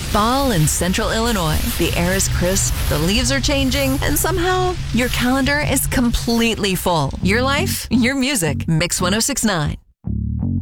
Fall in central Illinois. The air is crisp, the leaves are changing, and somehow your calendar is completely full. Your life, your music. Mix 106.9.